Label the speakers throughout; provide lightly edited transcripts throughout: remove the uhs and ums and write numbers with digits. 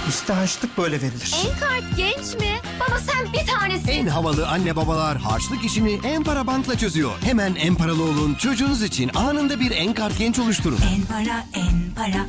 Speaker 1: İşte harçlık böyle verilir.
Speaker 2: Enkart genç mi? Baba sen bir tanesin.
Speaker 3: En havalı anne babalar harçlık işini Enpara Bank'la çözüyor. Hemen Enparalı olun, çocuğunuz için anında bir Enkart Genç oluşturun.
Speaker 4: Enpara, Enpara.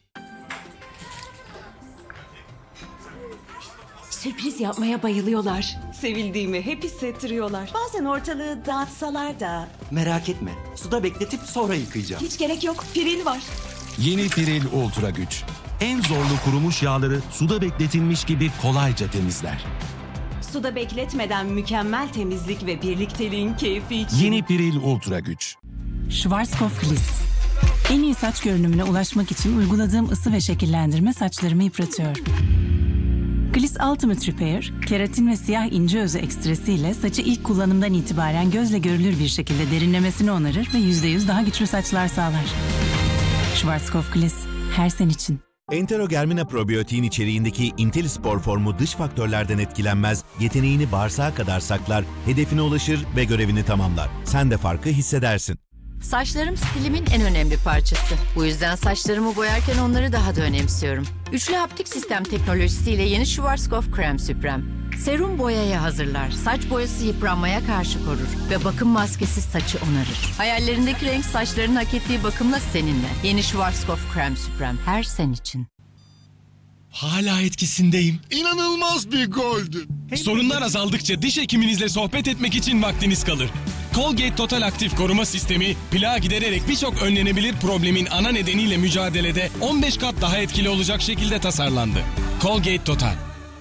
Speaker 5: Sürpriz yapmaya bayılıyorlar. Sevildiğimi hep hissettiriyorlar. Bazen ortalığı dağıtsalar da.
Speaker 1: Merak etme. Suda bekletip sonra yıkayacağım.
Speaker 5: Hiç gerek yok. Piril var.
Speaker 6: Yeni Piril Ultra Güç. En zorlu kurumuş yağları suda bekletilmiş gibi kolayca temizler.
Speaker 5: Suda bekletmeden mükemmel temizlik ve birlikteliğin keyfi için.
Speaker 6: Yeni Piril Ultra Güç.
Speaker 7: Schwarzkopf Gliss. En iyi saç görünümüne ulaşmak için uyguladığım ısı ve şekillendirme saçlarımı yıpratıyor. Gliss Ultimate Repair, keratin ve siyah ince özü ekstresiyle saçı ilk kullanımdan itibaren gözle görülür bir şekilde derinlemesine onarır ve %100 daha güçlü saçlar sağlar. Schwarzkopf Gliss, her sen için.
Speaker 8: Enterogermina probiyotiğin içeriğindeki IntelliSpor formu dış faktörlerden etkilenmez, yeteneğini bağırsağa kadar saklar, hedefine ulaşır ve görevini tamamlar. Sen de farkı hissedersin.
Speaker 9: Saçlarım stilimin en önemli parçası. Bu yüzden saçlarımı boyarken onları daha da önemsiyorum. Üçlü haptik sistem teknolojisiyle yeni Schwarzkopf Krem Süprem. Serum boyayı hazırlar, saç boyası yıpranmaya karşı korur ve bakım maskesi saçı onarır. Hayallerindeki renk saçların hak ettiği bakımla seninle. Yeni Schwarzkopf Krem Süprem, her sen için.
Speaker 10: Hala etkisindeyim.
Speaker 11: İnanılmaz bir goldü.
Speaker 10: Sorunlar azaldıkça diş hekiminizle sohbet etmek için vaktiniz kalır. Colgate Total Aktif Koruma Sistemi, plağı gidererek birçok önlenebilir problemin ana nedeniyle mücadelede 15 kat daha etkili olacak şekilde tasarlandı. Colgate Total.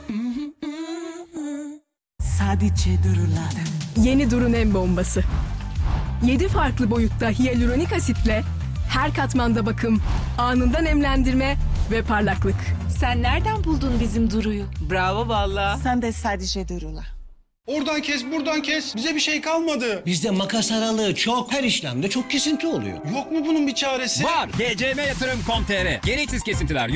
Speaker 4: Sadece duruladım.
Speaker 12: Yeni Durun en bombası. 7 farklı boyutta hyaluronik asitle her katmanda bakım, anında nemlendirme ve parlaklık.
Speaker 5: Sen nereden buldun bizim Duru'yu? Bravo valla.
Speaker 4: Sen de sadece durula.
Speaker 11: Oradan kes, buradan kes. Bize bir şey kalmadı.
Speaker 1: Bizde makas aralığı çok, her işlemde çok kesinti oluyor.
Speaker 11: Yok mu bunun bir çaresi?
Speaker 13: Var. DCM Yatırım.com.tr. Gereksiz kesintiler